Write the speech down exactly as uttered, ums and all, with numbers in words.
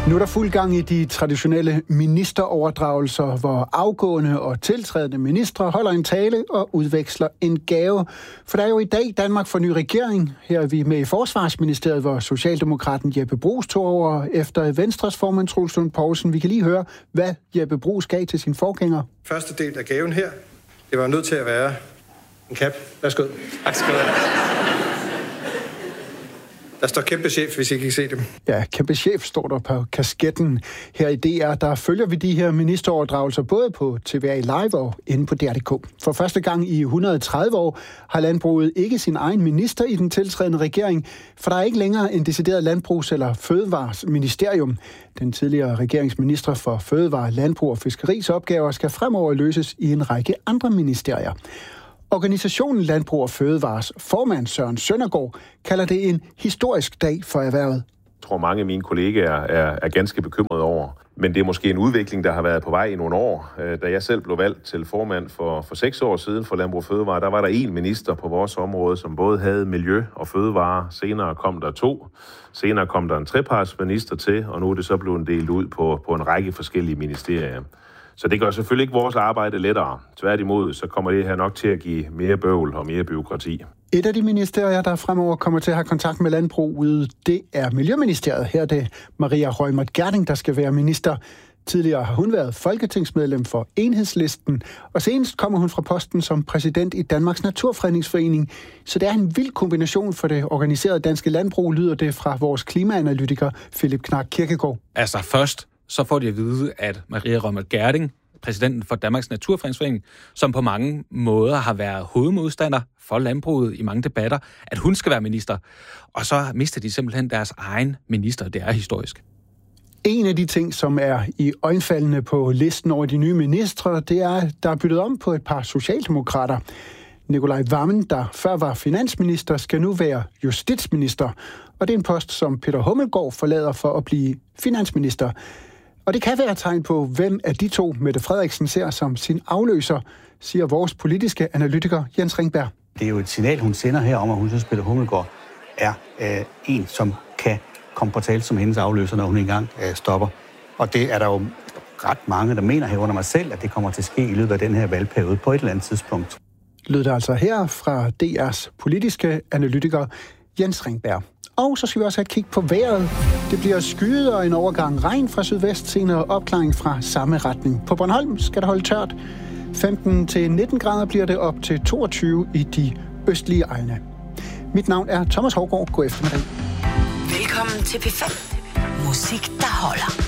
Nu er der fuld gang i de traditionelle ministeroverdragelser, hvor afgående og tiltrædende ministre holder en tale og udveksler en gave. For der er jo i dag Danmark for ny regering. Her er vi med i Forsvarsministeriet, hvor Socialdemokraten Jeppe Bruus tog over efter Venstres formand Troels Lund Poulsen. Vi kan lige høre, hvad Jeppe Bruus gav til sin forgænger. Første del af gaven her, det var nødt til at være en cap. Værsgo. Tak skal du have. Der står kæmpe chef, hvis I ikke kan se dem. Ja, kæmpe chef står der på kasketten. Her i D R, der følger vi de her ministeroverdragelser både på T V A Live og inde på D R punktum d k. For første gang i et hundrede og tredive år har landbruget ikke sin egen minister i den tiltrædende regering, for der er ikke længere en decideret landbrugs- eller fødevareministerium. Den tidligere regeringsminister for fødevare, landbrug og fiskeris opgaver skal fremover løses i en række andre ministerier. Organisationen Landbrug og Fødevares formand Søren Søndergaard kalder det en historisk dag for erhvervet. Jeg tror, mange af mine kollegaer er, er ganske bekymrede over. Men det er måske en udvikling, der har været på vej i nogle år. Da jeg selv blev valgt til formand for, for seks år siden for Landbrug og Fødevare, der var der en minister på vores område, som både havde miljø og fødevare. Senere kom der to. Senere kom der en trepartsminister til, og nu er det så blevet delt ud på, på en række forskellige ministerier. Så det gør selvfølgelig ikke vores arbejde lettere. Tværtimod, så kommer det her nok til at give mere bøvl og mere bureaukrati. Et af de ministerier, der fremover kommer til at have kontakt med landbruget, det er Miljøministeriet. Her er det Maria Reumert Gjerding, der skal være minister. Tidligere har hun været folketingsmedlem for Enhedslisten, og senest kommer hun fra posten som præsident i Danmarks Naturfredningsforening. Så det er en vild kombination for det organiserede danske landbrug, lyder det fra vores klimaanalytiker Philip Knark Kirkegaard. Altså først så får de at vide, at Maria Reumert Gjerding, præsidenten for Danmarks Naturfredningsforening, som på mange måder har været hovedmodstander for landbruget i mange debatter, at hun skal være minister. Og så mister de simpelthen deres egen minister. Det er historisk. En af de ting, som er i øjenfaldene på listen over de nye ministre, det er, at der er byttet om på et par socialdemokrater. Nicolai Wammen, der før var finansminister, skal nu være justitsminister. Og det er en post, som Peter Hummelgaard forlader for at blive finansminister. Og det kan være et tegn på, hvem af de to Mette Frederiksen ser som sin afløser, siger vores politiske analytiker Jens Ringberg. Det er jo et signal, hun sender her om, at hun synes, Peter Hummelgaard er øh, en, som kan komme på tale som hendes afløser, når hun engang øh, stopper. Og det er der jo ret mange, der mener herunder mig selv, at det kommer til at ske i løbet af den her valgperiode på et eller andet tidspunkt. Lød det altså her fra D R's politiske analytiker Jens Ringberg. Og så skal vi også have et kig på vejret. Det bliver skyet og en overgang regn fra sydvest, senere opklaring fra samme retning. På Bornholm skal det holde tørt. femten til nitten grader bliver det op til toogtyve i de østlige egne. Mit navn er Thomas Hougaard. God eftermiddag. Velkommen til P fem. Musik, der holder.